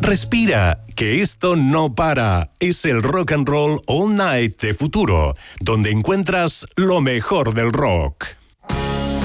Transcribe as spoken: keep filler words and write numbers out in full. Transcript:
Respira, que esto no para. Es el Rock and Roll All Night de Futuro, donde encuentras lo mejor del rock.